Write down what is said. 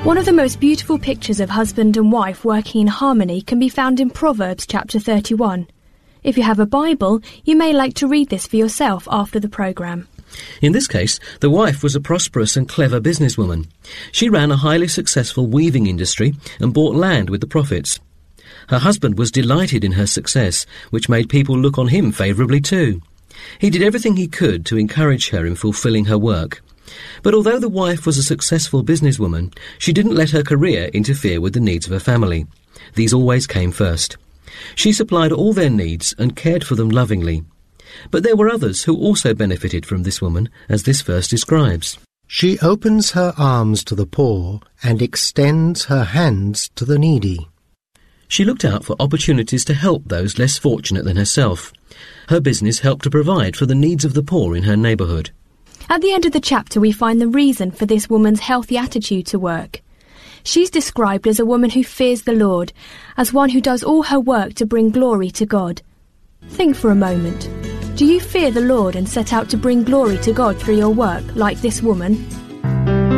One of the most beautiful pictures of husband and wife working in harmony can be found in Proverbs chapter 31. If you have a Bible, you may like to read this for yourself after the programme. In this case, the wife was a prosperous and clever businesswoman. She ran a highly successful weaving industry and bought land with the profits. Her husband was delighted in her success, which made people look on him favourably too. He did everything he could to encourage her in fulfilling her work. But although the wife was a successful businesswoman, she didn't let her career interfere with the needs of her family. These always came first. She supplied all their needs and cared for them lovingly. But there were others who also benefited from this woman, as this verse describes. She opens her arms to the poor and extends her hands to the needy. She looked out for opportunities to help those less fortunate than herself. Her business helped to provide for the needs of the poor in her neighbourhood. At the end of the chapter, we find the reason for this woman's healthy attitude to work. She's described as a woman who fears the Lord, as one who does all her work to bring glory to God. Think for a moment. Do you fear the Lord and set out to bring glory to God through your work, like this woman?